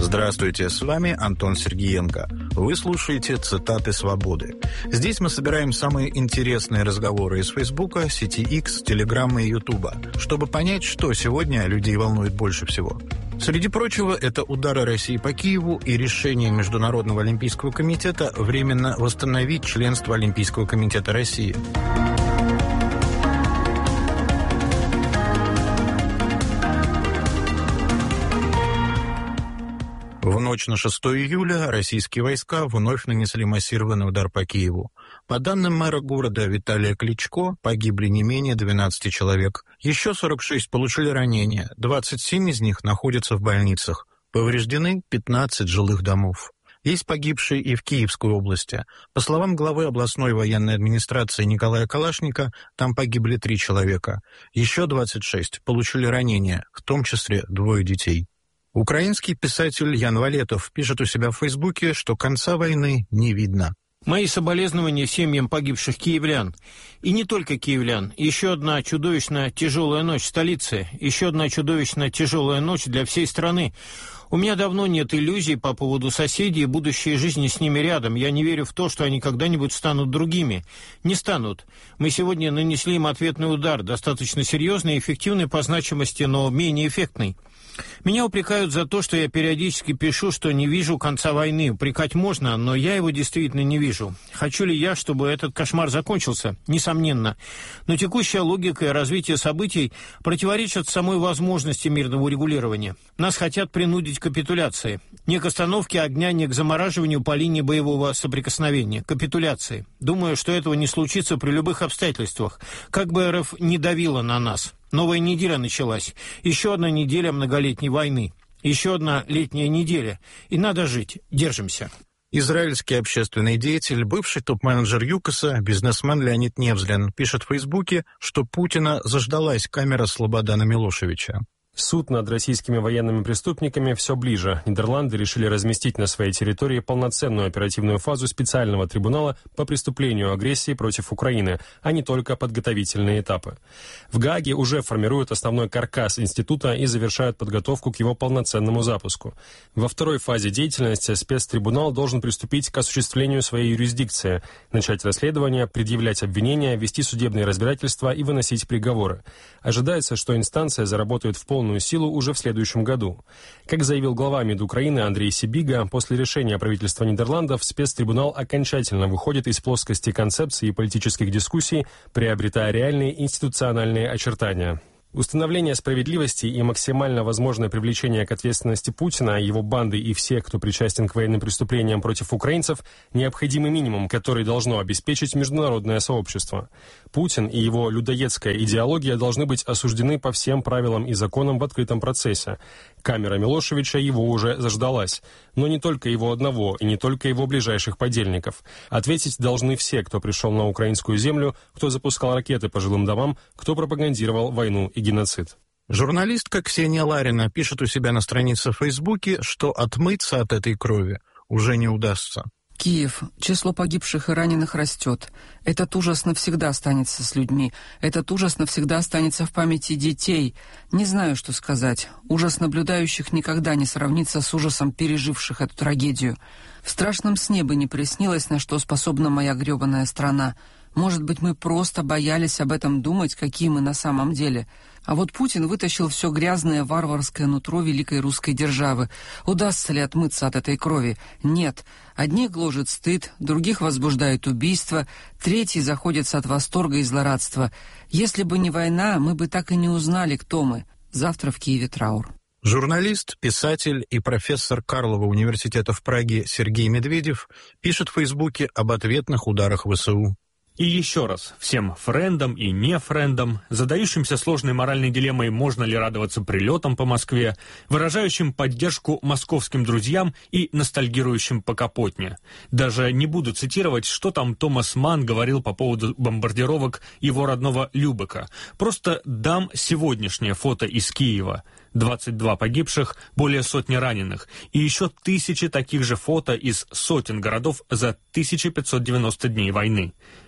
Здравствуйте, с вами Антон Сергиенко. Вы слушаете «Цитаты свободы». Здесь мы собираем самые интересные разговоры из Фейсбука, сети X, Телеграма и Ютуба, чтобы понять, что сегодня людей волнует больше всего. Среди прочего, это удары России по Киеву и решение Международного олимпийского комитета временно восстановить членство Олимпийского комитета России. В ночь на 6 июля российские войска вновь нанесли массированный удар по Киеву. По данным мэра города Виталия Кличко, погибли не менее 12 человек. Еще 46 получили ранения, 27 из них находятся в больницах. Повреждены 15 жилых домов. Есть погибшие и в Киевской области. По словам главы областной военной администрации Николая Калашника, там погибли 3 человека. Еще 26 получили ранения, в том числе 2 детей. Украинский писатель Ян Валетов пишет у себя в Фейсбуке, что конца войны не видно. Мои соболезнования семьям погибших киевлян. И не только киевлян. Еще одна чудовищно тяжелая ночь в столице. Еще одна чудовищно тяжелая ночь для всей страны. У меня давно нет иллюзий по поводу соседей и будущей жизни с ними рядом. Я не верю в то, что они когда-нибудь станут другими. Не станут. Мы сегодня нанесли им ответный удар, достаточно серьезный и эффективный по значимости, но менее эффектный. Меня упрекают за то, что я периодически пишу, что не вижу конца войны. Упрекать можно, но я его действительно не вижу. Хочу ли я, чтобы этот кошмар закончился? Несомненно. Но текущая логика и развитие событий противоречат самой возможности мирного урегулирования. Нас хотят принудить к капитуляции. Не к остановке огня, не к замораживанию по линии боевого соприкосновения. Капитуляции. Думаю, что этого не случится при любых обстоятельствах. Как бы РФ не давила на нас. Новая неделя началась. Еще одна неделя многолетней войны. Еще одна летняя неделя. И надо жить. Держимся. Израильский общественный деятель, бывший топ-менеджер ЮКОСа, бизнесмен Леонид Невзлин, пишет в Фейсбуке, что Путина заждалась камера Слободана Милошевича. Суд над российскими военными преступниками все ближе. Нидерланды решили разместить на своей территории полноценную оперативную фазу специального трибунала по преступлению агрессии против Украины, а не только подготовительные этапы. В Гааге уже формируют основной каркас института и завершают подготовку к его полноценному запуску. Во второй фазе деятельности спецтрибунал должен приступить к осуществлению своей юрисдикции, начать расследование, предъявлять обвинения, вести судебные разбирательства и выносить приговоры. Ожидается, что инстанция заработает в полную силу уже в следующем году. Как заявил глава МИД Украины Андрей Сибига, после решения правительства Нидерландов спецтрибунал окончательно выходит из плоскости концепции и политических дискуссий, приобретая реальные институциональные очертания. Установление справедливости и максимально возможное привлечение к ответственности Путина, его банды и всех, кто причастен к военным преступлениям против украинцев, необходимый минимум, который должно обеспечить международное сообщество. Путин и его людоедская идеология должны быть осуждены по всем правилам и законам в открытом процессе. Камера Милошевича его уже заждалась. Но не только его одного и не только его ближайших подельников. Ответить должны все, кто пришел на украинскую землю, кто запускал ракеты по жилым домам, кто пропагандировал войну и геноцид. Журналистка Ксения Ларина пишет у себя на странице в Фейсбуке, что отмыться от этой крови уже не удастся. Киев. Число погибших и раненых растет. Этот ужас навсегда останется с людьми. Этот ужас навсегда останется в памяти детей. Не знаю, что сказать. Ужас наблюдающих никогда не сравнится с ужасом переживших эту трагедию. В страшном сне бы не приснилось, на что способна моя гребаная страна. Может быть, мы просто боялись об этом думать, какие мы на самом деле. А вот Путин вытащил все грязное варварское нутро великой русской державы. Удастся ли отмыться от этой крови? Нет. Одних гложет стыд, других возбуждает убийство, третьи заходятся от восторга и злорадства. Если бы не война, мы бы так и не узнали, кто мы. Завтра в Киеве траур. Журналист, писатель и профессор Карлова университета в Праге Сергей Медведев пишет в Фейсбуке об ответных ударах ВСУ. И еще раз, всем френдам и не френдам, задающимся сложной моральной дилеммой, можно ли радоваться прилетам по Москве, выражающим поддержку московским друзьям и ностальгирующим по Капотне. Даже не буду цитировать, что там Томас Манн говорил по поводу бомбардировок его родного Любека. Просто дам сегодняшнее фото из Киева. 22 погибших, более сотни раненых. И еще тысячи таких же фото из сотен городов за 1590 дней войны.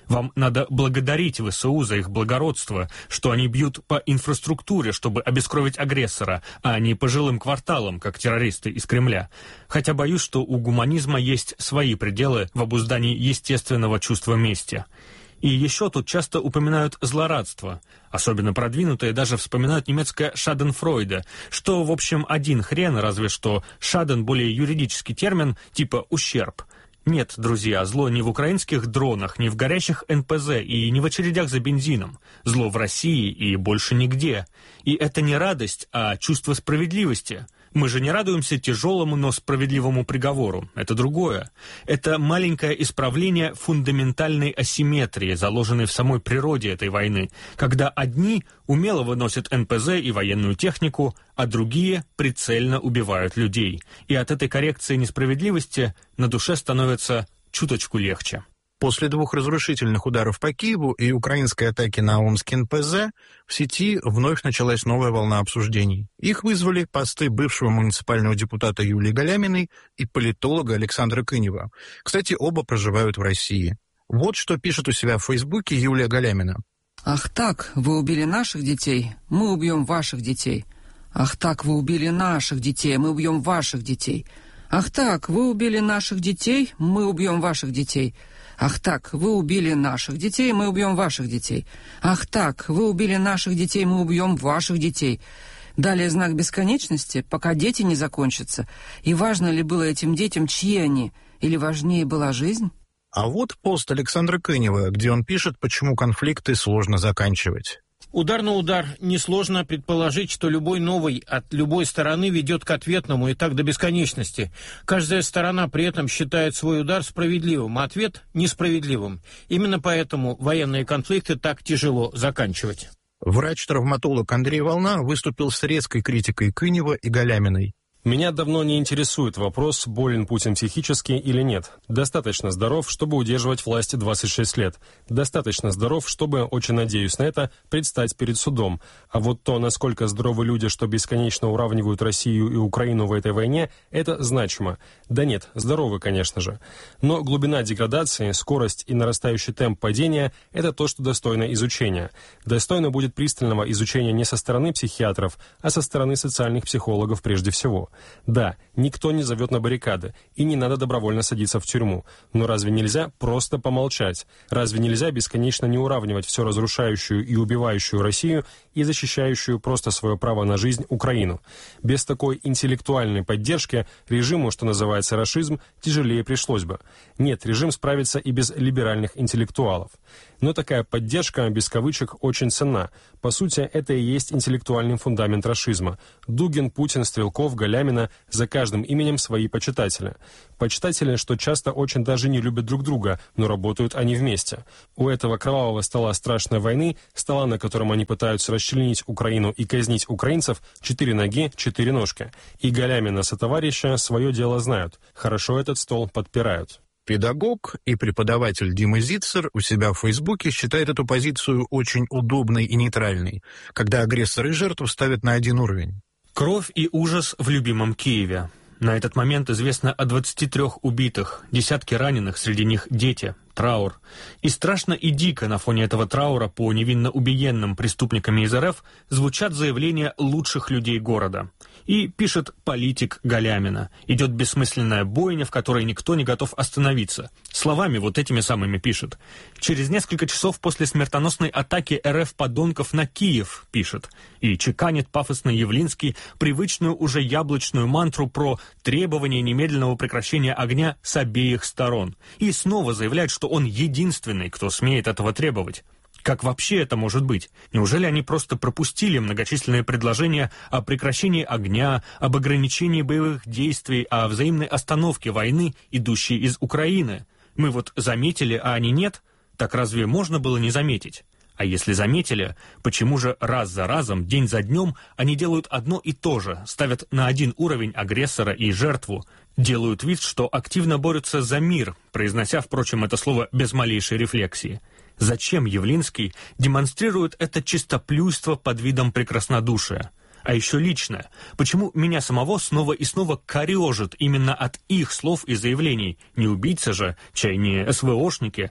Вам надо благодарить ВСУ за их благородство, что они бьют по инфраструктуре, чтобы обескровить агрессора, а не по жилым кварталам, как террористы из Кремля. Хотя боюсь, что у гуманизма есть свои пределы в обуздании естественного чувства мести. И еще тут часто упоминают злорадство. Особенно продвинутые даже вспоминают немецкое «шаденфройде», что, в общем, один хрен, разве что «шаден» более юридический термин, типа «ущерб». Нет, друзья, зло не в украинских дронах, не в горящих НПЗ и не в очередях за бензином. Зло в России и больше нигде. И это не радость, а чувство справедливости. Мы же не радуемся тяжелому, но справедливому приговору. Это другое. Это маленькое исправление фундаментальной асимметрии, заложенной в самой природе этой войны, когда одни умело выносят НПЗ и военную технику, а другие прицельно убивают людей. И от этой коррекции несправедливости на душе становится чуточку легче. После 2 разрушительных ударов по Киеву и украинской атаки на омский НПЗ в сети вновь началась новая волна обсуждений. Их вызвали посты бывшего муниципального депутата Юлии Галяминой и политолога Александра Кынева. Кстати, оба проживают в России. Вот что пишет у себя в Фейсбуке Юлия Галямина. «Ах так, вы убили наших детей, мы убьем ваших детей. Ах так, вы убили наших детей, мы убьем ваших детей. Ах так, вы убили наших детей, мы убьем ваших детей. Ах так, вы убили наших детей, мы убьем ваших детей. Ах так, вы убили наших детей, мы убьем ваших детей». Далее знак бесконечности, пока дети не закончатся. И важно ли было этим детям, чьи они, или важнее была жизнь? А вот пост Александра Кынева, где он пишет, почему конфликты сложно заканчивать. Удар на удар. Несложно предположить, что любой новый от любой стороны ведет к ответному, и так до бесконечности. Каждая сторона при этом считает свой удар справедливым, а ответ – несправедливым. Именно поэтому военные конфликты так тяжело заканчивать. Врач-травматолог Андрей Волна выступил с резкой критикой Кынева и Галяминой. Меня давно не интересует вопрос, болен Путин психически или нет. Достаточно здоров, чтобы удерживать власть 26 лет. Достаточно здоров, чтобы, очень надеюсь на это, предстать перед судом. А вот то, насколько здоровы люди, что бесконечно уравнивают Россию и Украину в этой войне, это значимо. Да нет, здоровы, конечно же. Но глубина деградации, скорость и нарастающий темп падения – это то, что достойно изучения. Достойно будет пристального изучения не со стороны психиатров, а со стороны социальных психологов прежде всего. Да, никто не зовет на баррикады, и не надо добровольно садиться в тюрьму. Но разве нельзя просто помолчать? Разве нельзя бесконечно не уравнивать все разрушающую и убивающую Россию и защищающую просто свое право на жизнь Украину? Без такой интеллектуальной поддержки режиму, что называется рашизм, тяжелее пришлось бы. Нет, режим справится и без либеральных интеллектуалов. Но такая поддержка, без кавычек, очень ценна. По сути, это и есть интеллектуальный фундамент рашизма. Дугин, Путин, Стрелков, Галямина, за каждым именем свои почитатели. Почитатели, что часто очень даже не любят друг друга, но работают они вместе. У этого кровавого стола страшной войны, стола, на котором они пытаются расчленить Украину и казнить украинцев, 4 ноги, 4 ножки. И Галямина сотоварища свое дело знают. Хорошо этот стол подпирают. Педагог и преподаватель Дима Зицер у себя в Фейсбуке считает эту позицию очень удобной и нейтральной, когда агрессор и жертву ставят на один уровень. Кровь и ужас в любимом Киеве. На этот момент известно о 23 убитых, десятки раненых, среди них дети. Траур. И страшно и дико на фоне этого траура по невинно убиенным преступниками из РФ звучат заявления лучших людей города. И пишет политик Галямина. Идет бессмысленная бойня, в которой никто не готов остановиться. Словами вот этими самыми пишет. Через несколько часов после смертоносной атаки РФ-подонков на Киев, пишет. И чеканит пафосно Явлинский привычную уже яблочную мантру про требование немедленного прекращения огня с обеих сторон. И снова заявляет, что он единственный, кто смеет этого требовать. Как вообще это может быть? Неужели они просто пропустили многочисленные предложения о прекращении огня, об ограничении боевых действий, о взаимной остановке войны, идущей из Украины? Мы вот заметили, а они нет? Так разве можно было не заметить? А если заметили, почему же раз за разом, день за днем, они делают одно и то же, ставят на один уровень агрессора и жертву, делают вид, что активно борются за мир, произнося, впрочем, это слово без малейшей рефлексии? Зачем Явлинский демонстрирует это чистоплюйство под видом прекраснодушия? А еще личное. Почему меня самого снова и снова корежит именно от их слов и заявлений? Не убийцы же, чай не СВОшники?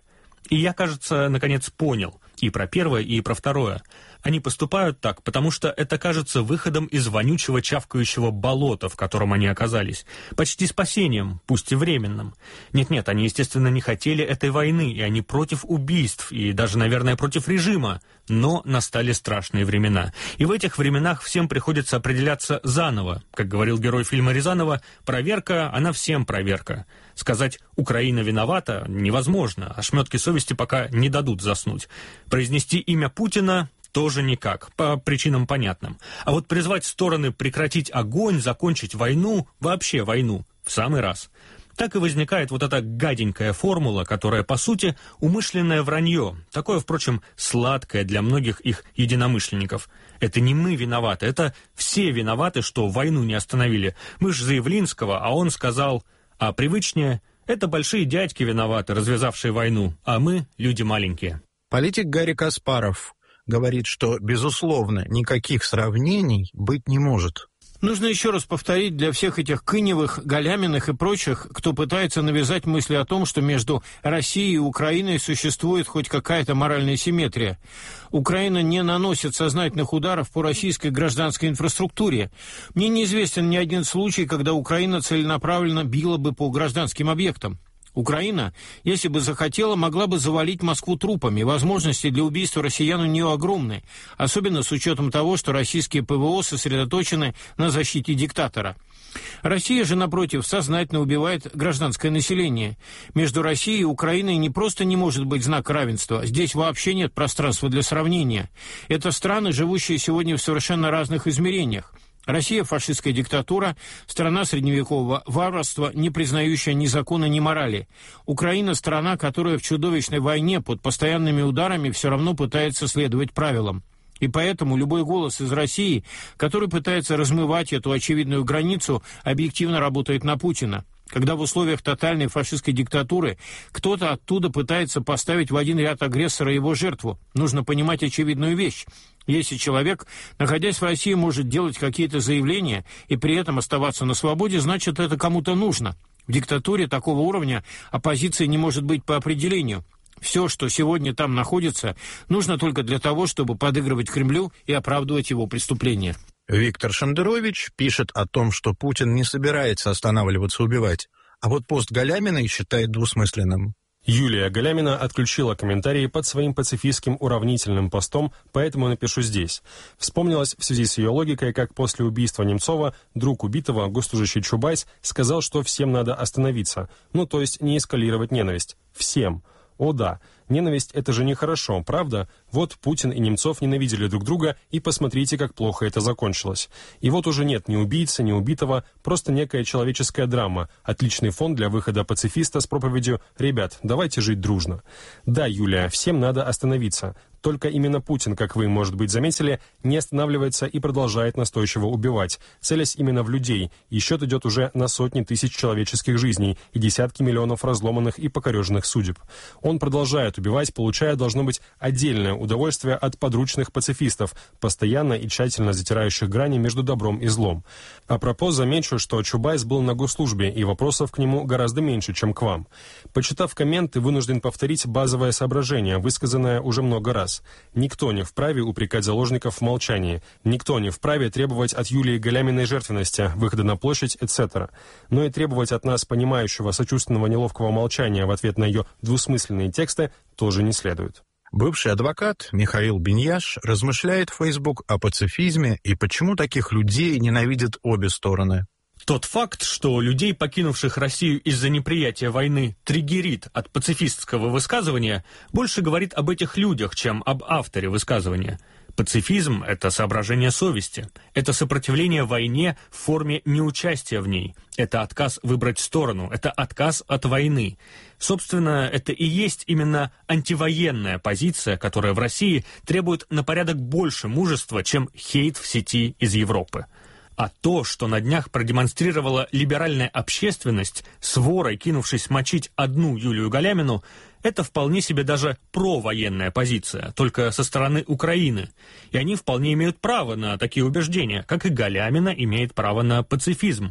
И я, кажется, наконец понял и про первое, и про второе. Они поступают так, потому что это кажется выходом из вонючего чавкающего болота, в котором они оказались. Почти спасением, пусть и временным. Нет-нет, они, естественно, не хотели этой войны, и они против убийств, и даже, наверное, против режима. Но настали страшные времена. И в этих временах всем приходится определяться заново. Как говорил герой фильма Рязанова, проверка, она всем проверка. Сказать «Украина виновата» невозможно, ошметки совести пока не дадут заснуть. Произнести имя Путина тоже никак, по причинам понятным. А вот призвать стороны прекратить огонь, закончить войну, вообще войну, в самый раз. Так и возникает вот эта гаденькая формула, которая, по сути, умышленное вранье, такое, впрочем, сладкое для многих их единомышленников. Это не мы виноваты, это все виноваты, что войну не остановили. Мы ж за Явлинского, а он сказал, а привычнее, это большие дядьки виноваты, развязавшие войну, а мы люди маленькие. Политик Гарри Каспаров говорит, что, безусловно, никаких сравнений быть не может. Нужно еще раз повторить для всех этих Кыневых, Галяминых и прочих, кто пытается навязать мысли о том, что между Россией и Украиной существует хоть какая-то моральная симметрия. Украина не наносит сознательных ударов по российской гражданской инфраструктуре. Мне неизвестен ни один случай, когда Украина целенаправленно била бы по гражданским объектам. Украина, если бы захотела, могла бы завалить Москву трупами. Возможности для убийства россиян у нее огромны, особенно с учетом того, что российские ПВО сосредоточены на защите диктатора. Россия же, напротив, сознательно убивает гражданское население. Между Россией и Украиной не просто не может быть знака равенства, здесь вообще нет пространства для сравнения. Это страны, живущие сегодня в совершенно разных измерениях. Россия – фашистская диктатура, страна средневекового варварства, не признающая ни закона, ни морали. Украина – страна, которая в чудовищной войне под постоянными ударами все равно пытается следовать правилам. И поэтому любой голос из России, который пытается размывать эту очевидную границу, объективно работает на Путина. Когда в условиях тотальной фашистской диктатуры кто-то оттуда пытается поставить в один ряд агрессора и его жертву, нужно понимать очевидную вещь. Если человек, находясь в России, может делать какие-то заявления и при этом оставаться на свободе, значит, это кому-то нужно. В диктатуре такого уровня оппозиции не может быть по определению. Все, что сегодня там находится, нужно только для того, чтобы подыгрывать Кремлю и оправдывать его преступления. Виктор Шендерович пишет о том, что Путин не собирается останавливаться убивать, а вот пост Галяминой считает двусмысленным. Юлия Галямина отключила комментарии под своим пацифистским уравнительным постом, поэтому напишу здесь. Вспомнилось в связи с ее логикой, как после убийства Немцова друг убитого, госслужащий Чубайс, сказал, что всем надо остановиться, то есть не эскалировать ненависть. Всем. О да, ненависть – это же нехорошо, правда? Вот Путин и Немцов ненавидели друг друга, и посмотрите, как плохо это закончилось. И вот уже нет ни убийцы, ни убитого, просто некая человеческая драма, отличный фон для выхода пацифиста с проповедью «Ребят, давайте жить дружно». Да, Юлия, всем надо остановиться. Только именно Путин, как вы, может быть, заметили, не останавливается и продолжает настойчиво убивать, целясь именно в людей, и счет идет уже на сотни тысяч человеческих жизней и десятки миллионов разломанных и покореженных судеб. Он продолжает убивать, получая, должно быть, отдельное удовольствие от подручных пацифистов, постоянно и тщательно затирающих грани между добром и злом. Апропо замечу, что Чубайс был на госслужбе, и вопросов к нему гораздо меньше, чем к вам. Почитав комменты, вынужден повторить базовое соображение, высказанное уже много раз. Никто не вправе упрекать заложников в молчании, никто не вправе требовать от Юлии Галяминой жертвенности, выхода на площадь, etc. Но и требовать от нас понимающего, сочувственного, неловкого молчания в ответ на ее двусмысленные тексты тоже не следует. Бывший адвокат Михаил Беньяш размышляет в Facebook о пацифизме и почему таких людей ненавидят обе стороны. Тот факт, что людей, покинувших Россию из-за неприятия войны, триггерит от пацифистского высказывания, больше говорит об этих людях, чем об авторе высказывания. Пацифизм – это соображение совести, это сопротивление войне в форме неучастия в ней, это отказ выбрать сторону, это отказ от войны. Собственно, это и есть именно антивоенная позиция, которая в России требует на порядок больше мужества, чем хейт в сети из Европы. А то, что на днях продемонстрировала либеральная общественность, сворой кинувшись мочить одну Юлию Галямину, это вполне себе даже провоенная позиция, только со стороны Украины. И они вполне имеют право на такие убеждения, как и Галямина имеет право на пацифизм.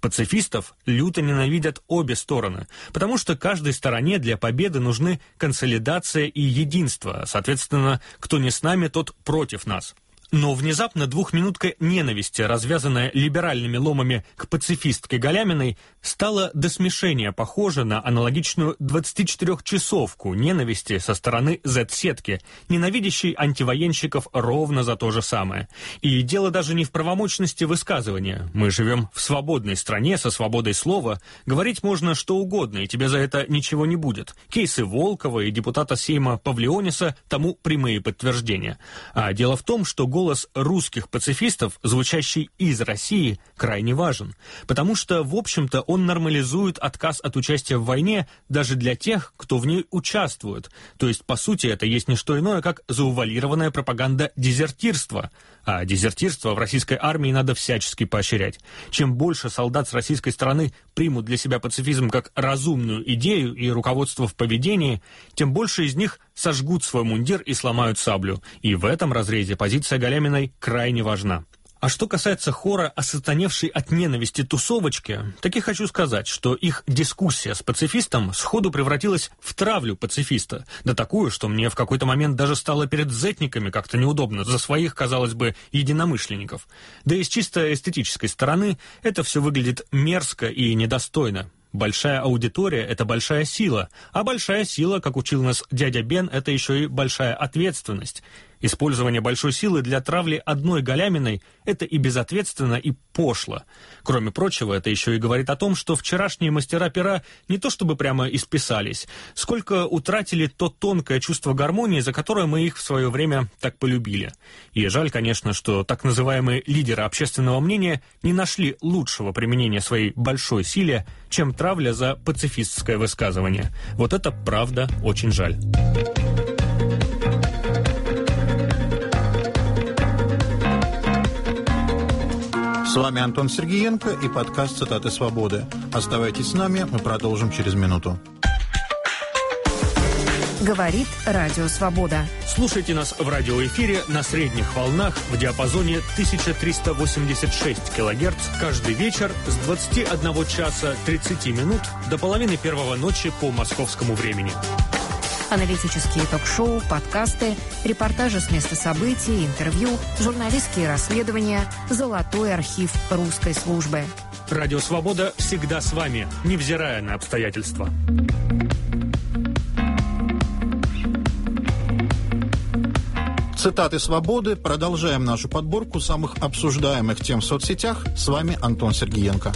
Пацифистов люто ненавидят обе стороны, потому что каждой стороне для победы нужны консолидация и единство. Соответственно, кто не с нами, тот против нас. Но внезапно двухминутка ненависти, развязанная либеральными ломами к пацифистке Галяминой, стала до смешения похожа на аналогичную 24-часовку ненависти со стороны Z-сетки, ненавидящей антивоенщиков ровно за то же самое. И дело даже не в правомочности высказывания. Мы живем в свободной стране со свободой слова, говорить можно что угодно, и тебе за это ничего не будет. Кейсы Волкова и депутата Сейма Павлиониса тому прямые подтверждения. А дело в том, что голос русских пацифистов, звучащий из России, крайне важен, потому что, в общем-то, он нормализует отказ от участия в войне даже для тех, кто в ней участвует. То есть, по сути, это есть не что иное, как заувалированная пропаганда дезертирства. А дезертирство в российской армии надо всячески поощрять. Чем больше солдат с российской стороны примут для себя пацифизм как разумную идею и руководство в поведении, тем больше из них сожгут свой мундир и сломают саблю. И в этом разрезе позиция Галяминой крайне важна. А что касается хора осатаневшей от ненависти тусовочки, так и хочу сказать, что их дискуссия с пацифистом сходу превратилась в травлю пацифиста. Да такую, что мне в какой-то момент даже стало перед зетниками как-то неудобно за своих, казалось бы, единомышленников. Да и с чисто эстетической стороны это все выглядит мерзко и недостойно. Большая аудитория – это большая сила, а большая сила, как учил нас дядя Бен, это еще и большая ответственность. Использование большой силы для травли одной Галяминой – это и безответственно, и пошло. Кроме прочего, это еще и говорит о том, что вчерашние мастера пера не то чтобы прямо исписались, сколько утратили то тонкое чувство гармонии, за которое мы их в свое время так полюбили. И жаль, конечно, что так называемые лидеры общественного мнения не нашли лучшего применения своей большой силе, чем травля за пацифистское высказывание. Вот это правда очень жаль. С вами Антон Сергеенко и подкаст «Цитаты свободы». Оставайтесь с нами, мы продолжим через минуту. Говорит Радио Свобода. Слушайте нас в радиоэфире на средних волнах в диапазоне 1386 кГц каждый вечер с 21 часа 30 минут до половины первого ночи по московскому времени. Аналитические ток-шоу, подкасты, репортажи с места событий, интервью, журналистские расследования, золотой архив русской службы. Радио «Свобода» всегда с вами, невзирая на обстоятельства. Цитаты свободы. Продолжаем нашу подборку самых обсуждаемых тем в соцсетях. С вами Антон Сергеенко.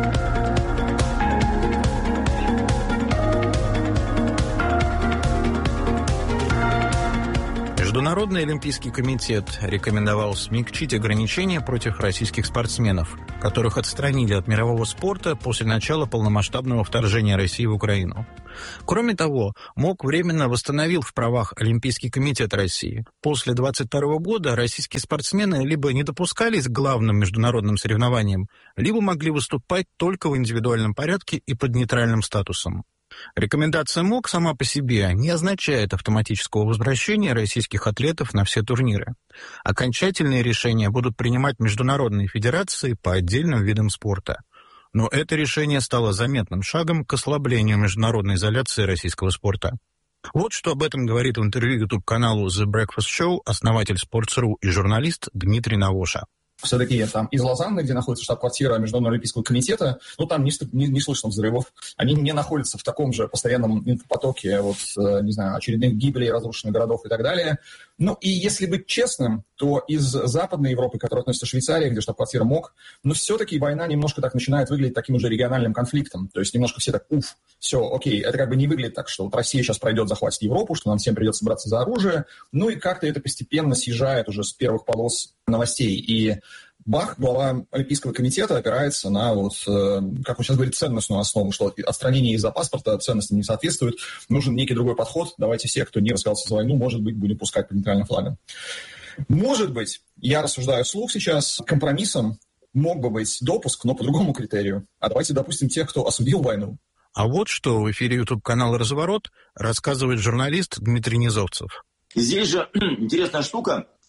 Международный олимпийский комитет рекомендовал смягчить ограничения против российских спортсменов, которых отстранили от мирового спорта после начала полномасштабного вторжения России в Украину. Кроме того, МОК временно восстановил в правах Олимпийский комитет России. После 2022 года российские спортсмены либо не допускались к главным международным соревнованиям, либо могли выступать только в индивидуальном порядке и под нейтральным статусом. Рекомендация МОК сама по себе не означает автоматического возвращения российских атлетов на все турниры. Окончательные решения будут принимать международные федерации по отдельным видам спорта. Но это решение стало заметным шагом к ослаблению международной изоляции российского спорта. Вот что об этом говорит в интервью YouTube-каналу The Breakfast Show основатель Sports.ru и журналист Дмитрий Навоша. Все-таки там из Лозанны, где находится штаб-квартира Международного олимпийского комитета, там не слышно взрывов. Они не находятся в таком же постоянном инфопотоке, очередных гибелей, разрушенных городов и так далее. И если быть честным, то из Западной Европы, которая относится к Швейцарии, где штаб-квартира МОК, все-таки война немножко так начинает выглядеть таким уже региональным конфликтом. То есть немножко все так, все, окей, это как бы не выглядит так, что вот Россия сейчас пройдет, захватит Европу, что нам всем придется браться за оружие. И как-то это постепенно съезжает уже с первых полос новостей. И Бах, глава Олимпийского комитета, опирается на, как он сейчас говорит, ценностную основу, что отстранение из-за паспорта ценностям не соответствует, нужен некий другой подход. Давайте все, кто не рассказался за войну, может быть, будем пускать под нейтральным флагом. Может быть, я рассуждаю вслух сейчас, компромиссом мог бы быть допуск, но по другому критерию. А давайте допустим тех, кто осудил войну. А вот что в эфире YouTube-канала «Разворот» рассказывает журналист Дмитрий Низовцев. Здесь же интересная штука.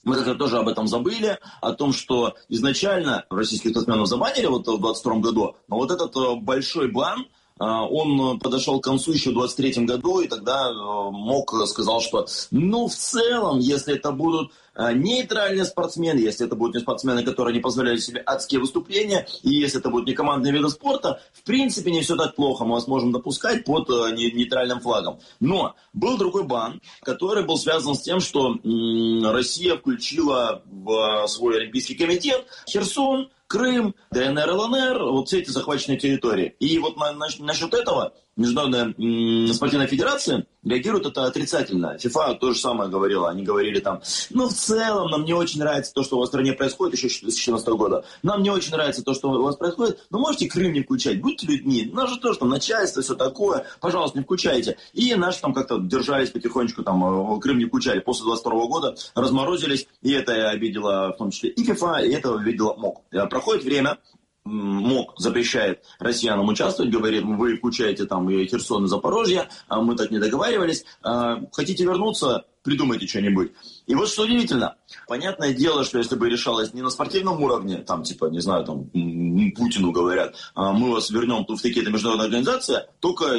Мы как-то тоже об этом забыли, о том, что изначально российских спортсменов забанили в 2022 году, но вот этот большой бан, он подошел к концу еще в 2023 году, и тогда МОК сказал, что в целом, если это будут нейтральные спортсмены, если это будут не спортсмены, которые не позволяют себе адские выступления, и если это будут не командные виды спорта, в принципе не все так плохо, мы вас можем допускать под нейтральным флагом. Но был другой бан, который был связан с тем, что Россия включила в свой Олимпийский комитет Херсон, Крым, ДНР, ЛНР, вот все эти захваченные территории. И вот насчет этого Международная спортивная федерация реагирует это отрицательно. ФИФА то же самое говорила. Они говорили там, в целом нам не очень нравится то, что у вас в стране происходит еще с 2014 года. Нам не очень нравится то, что у вас происходит. Но можете Крым не включать, будьте людьми. У нас же тоже там начальство, все такое. Пожалуйста, не включайте. И наши там как-то держались потихонечку, там Крым не включали. После 2022 года разморозились. И это обидело в том числе и ФИФА, и это обидело МОК. Проходит время. МОК запрещает россиянам участвовать, говорит, вы включаете там и Херсон, и Запорожье, а мы так не договаривались, хотите вернуться, придумайте что-нибудь. И вот что удивительно, понятное дело, что если бы решалось не на спортивном уровне, там Путину говорят, мы вас вернем в такие-то международные организации, только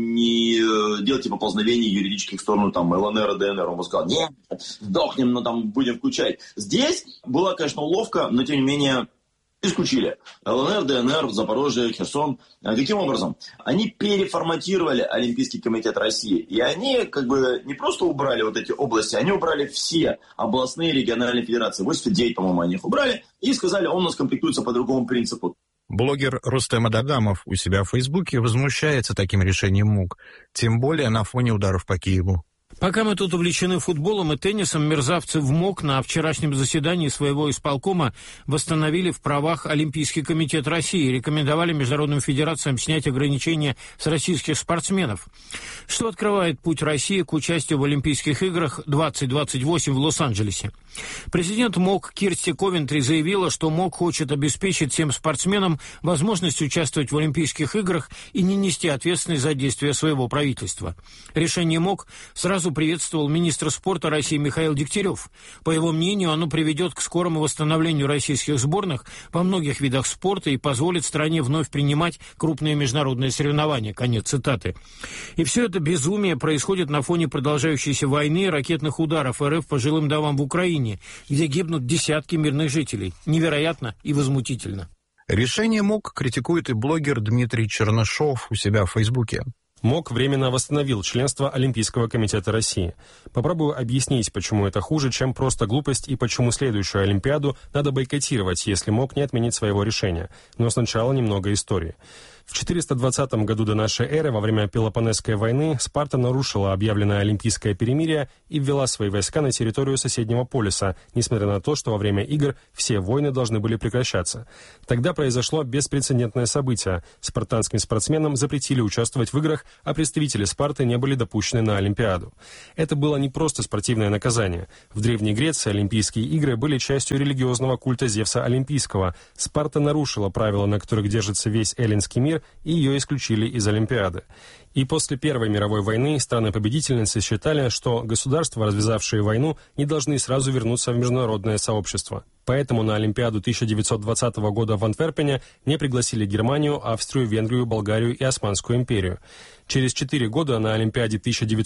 не делайте поползновений юридических в сторону ЛНР и ДНР. Он бы сказал, нет, сдохнем, но будем включать. Здесь была, конечно, уловка, но тем не менее исключили. ЛНР, ДНР, Запорожье, Херсон. Каким образом? Они переформатировали Олимпийский комитет России. И они не просто убрали вот эти области, они убрали все областные региональные федерации. 89, по-моему, они их убрали. И сказали, он у нас комплектуется по другому принципу. Блогер Рустем Адагамов у себя в Фейсбуке возмущается таким решением МОК. Тем более на фоне ударов по Киеву. Пока мы тут увлечены футболом и теннисом, мерзавцы в МОК на вчерашнем заседании своего исполкома восстановили в правах Олимпийский комитет России и рекомендовали международным федерациям снять ограничения с российских спортсменов, что открывает путь России к участию в Олимпийских играх 2028 в Лос-Анджелесе. Президент МОК Кирсти Ковентри заявила, что МОК хочет обеспечить всем спортсменам возможность участвовать в Олимпийских играх и не нести ответственность за действия своего правительства. Решение МОК сразу приветствовал министр спорта России Михаил Дегтярев. По его мнению, оно приведет к скорому восстановлению российских сборных во многих видах спорта и позволит стране вновь принимать крупные международные соревнования. Конец цитаты. И все это безумие происходит на фоне продолжающейся войны и ракетных ударов РФ по жилым домам в Украине, где гибнут десятки мирных жителей. Невероятно и возмутительно. Решение МОК критикует и блогер Дмитрий Чернышов у себя в Фейсбуке. МОК временно восстановил членство Олимпийского комитета России. Попробую объяснить, почему это хуже, чем просто глупость, и почему следующую Олимпиаду надо бойкотировать, если МОК не отменит своего решения. Но сначала немного истории. В 420 году до нашей эры, во время Пелопоннесской войны, Спарта нарушила объявленное Олимпийское перемирие и ввела свои войска на территорию соседнего полюса, несмотря на то, что во время игр все войны должны были прекращаться. Тогда произошло беспрецедентное событие. Спартанским спортсменам запретили участвовать в играх, а представители Спарты не были допущены на Олимпиаду. Это было не просто спортивное наказание. В Древней Греции Олимпийские игры были частью религиозного культа Зевса Олимпийского. Спарта нарушила правила, на которых держится весь эллинский мир, и ее исключили из Олимпиады. И после Первой мировой войны страны-победительницы считали, что государства, развязавшие войну, не должны сразу вернуться в международное сообщество. Поэтому на Олимпиаду 1920 года в Антверпене не пригласили Германию, Австрию, Венгрию, Болгарию и Османскую империю. Через 4 года на Олимпиаде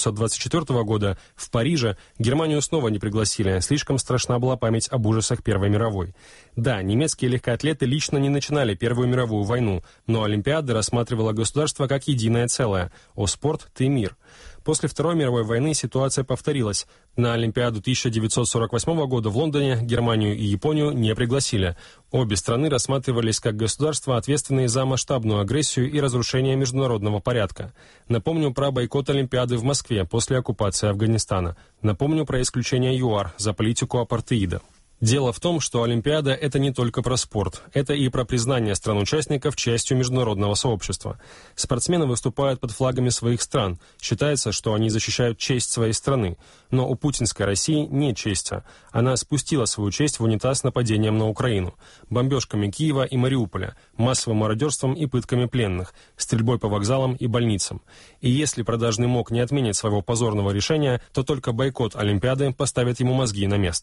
1924 года в Париже Германию снова не пригласили, слишком страшна была память об ужасах Первой мировой. Да, немецкие легкоатлеты лично не начинали Первую мировую войну, но Олимпиада рассматривала государство как единое целое. «О спорт, ты мир». После Второй мировой войны ситуация повторилась. На Олимпиаду 1948 года в Лондоне Германию и Японию не пригласили. Обе страны рассматривались как государства, ответственные за масштабную агрессию и разрушение международного порядка. Напомню про бойкот Олимпиады в Москве после оккупации Афганистана. Напомню про исключение ЮАР за политику апартеида. Дело в том, что Олимпиада – это не только про спорт. Это и про признание стран-участников частью международного сообщества. Спортсмены выступают под флагами своих стран. Считается, что они защищают честь своей страны. Но у путинской России нет чести. Она спустила свою честь в унитаз нападением на Украину, бомбежками Киева и Мариуполя, массовым мародерством и пытками пленных, стрельбой по вокзалам и больницам. И если продажный МОК не отменит своего позорного решения, то только бойкот Олимпиады поставит ему мозги на место.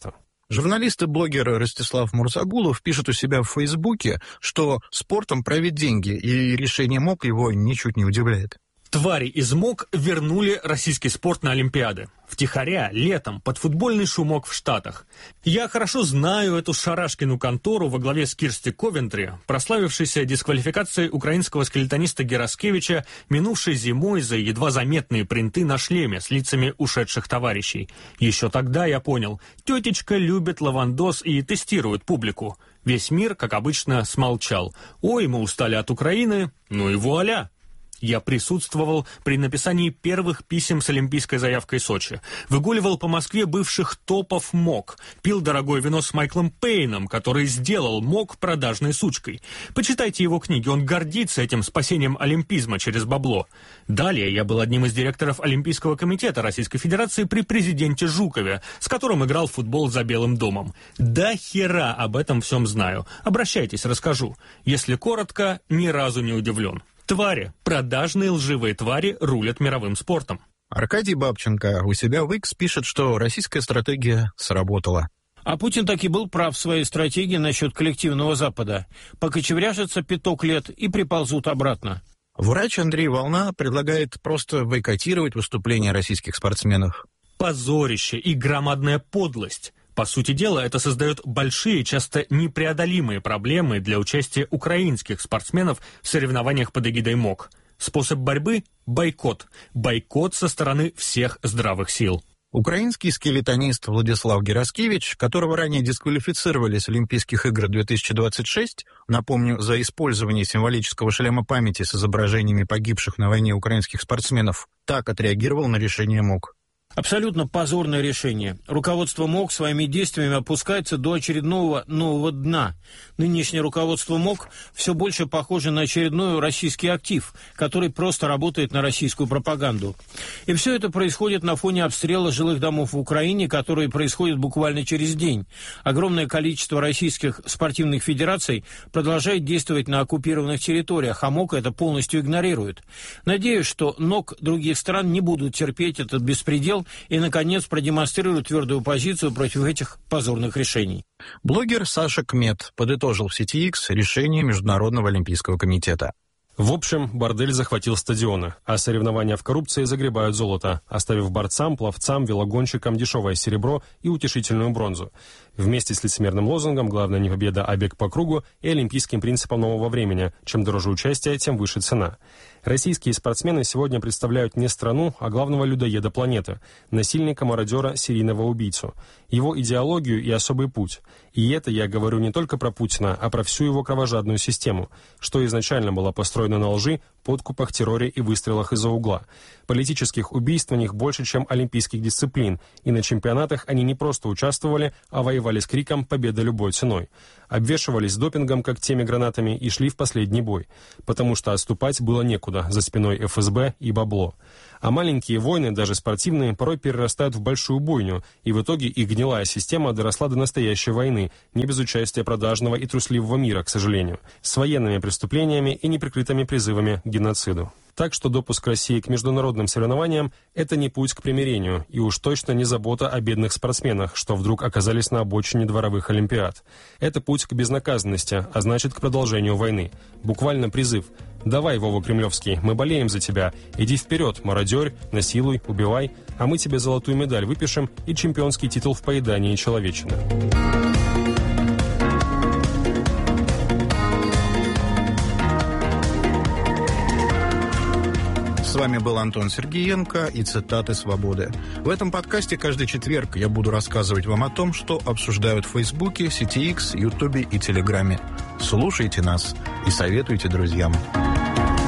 Журналист и блогер Ростислав Мурзагулов пишет у себя в Фейсбуке, что спортом правят деньги, и решение МОК его ничуть не удивляет. Твари из МОК вернули российский спорт на Олимпиады. Втихаря, летом, под футбольный шумок в Штатах. Я хорошо знаю эту шарашкину контору во главе с Кирсти Ковентри, прославившейся дисквалификацией украинского скелетониста Гераскевича, минувшей зимой за едва заметные принты на шлеме с лицами ушедших товарищей. Еще тогда я понял, тетечка любит лавандос и тестирует публику. Весь мир, как обычно, смолчал. Ой, мы устали от Украины, ну и вуаля! Я присутствовал при написании первых писем с олимпийской заявкой Сочи, выгуливал по Москве бывших топов МОК, пил дорогое вино с Майклом Пейном, который сделал МОК продажной сучкой. Почитайте его книги, он гордится этим спасением олимпизма через бабло. Далее я был одним из директоров Олимпийского комитета Российской Федерации при президенте Жукове, с которым играл в футбол за Белым домом. До хера об этом всем знаю. Обращайтесь, расскажу. Если коротко, ни разу не удивлен. Твари, продажные лживые твари рулят мировым спортом. Аркадий Бабченко у себя в X пишет, что российская стратегия сработала. А Путин таки был прав в своей стратегии насчет коллективного Запада. Покочевряжется пяток лет и приползут обратно. Врач Андрей Волна предлагает просто бойкотировать выступления российских спортсменов. Позорище и громадная подлость. По сути дела, это создает большие, часто непреодолимые проблемы для участия украинских спортсменов в соревнованиях под эгидой МОК. Способ борьбы – бойкот. Бойкот со стороны всех здравых сил. Украинский скелетонист Владислав Гераскевич, которого ранее дисквалифицировали с Олимпийских игр 2026, напомню, за использование символического шлема памяти с изображениями погибших на войне украинских спортсменов, так отреагировал на решение МОК. Абсолютно позорное решение. Руководство МОК своими действиями опускается до очередного нового дна. Нынешнее руководство МОК все больше похоже на очередной российский актив, который просто работает на российскую пропаганду. И все это происходит на фоне обстрела жилых домов в Украине, который происходит буквально через день. Огромное количество российских спортивных федераций продолжает действовать на оккупированных территориях, а МОК это полностью игнорирует. Надеюсь, что НОК других стран не будут терпеть этот беспредел и, наконец, продемонстрируют твердую позицию против этих позорных решений. Блогер Саша Кмет подытожил в сети X решение Международного олимпийского комитета. В общем, бордель захватил стадионы, а соревнования в коррупции загребают золото, оставив борцам, пловцам, велогонщикам дешевое серебро и утешительную бронзу. Вместе с лицемерным лозунгом «Главное не победа, а бег по кругу» и олимпийским принципом нового времени. Чем дороже участие, тем выше цена. Российские спортсмены сегодня представляют не страну, а главного людоеда планеты, насильника, мародера, серийного убийцу. Его идеологию и особый путь. И это я говорю не только про Путина, а про всю его кровожадную систему, что изначально была построена на лжи, подкупах, терроре и выстрелах из-за угла. Политических убийств у них больше, чем олимпийских дисциплин, и на чемпионатах они не просто участвовали, а воевали с криком «Победа любой ценой». Обвешивались допингом, как теми гранатами, и шли в последний бой, потому что отступать было некуда, за спиной ФСБ и бабло. А маленькие войны, даже спортивные, порой перерастают в большую бойню, и в итоге их гнилая система доросла до настоящей войны, не без участия продажного и трусливого мира, к сожалению, с военными преступлениями и неприкрытыми призывами к геноциду. Так что допуск России к международным соревнованиям – это не путь к примирению, и уж точно не забота о бедных спортсменах, что вдруг оказались на обочине дворовых олимпиад. Это путь к безнаказанности, а значит к продолжению войны. Буквально призыв: «Давай, Вова Кремлевский, мы болеем за тебя. Иди вперед, мародерь, насилуй, убивай, а мы тебе золотую медаль выпишем и чемпионский титул в поедании человечины». С вами был Антон Сергеенко и «Цитаты свободы». В этом подкасте каждый четверг я буду рассказывать вам о том, что обсуждают в Фейсбуке, сети X, Ютубе и Телеграме. Слушайте нас и советуйте друзьям.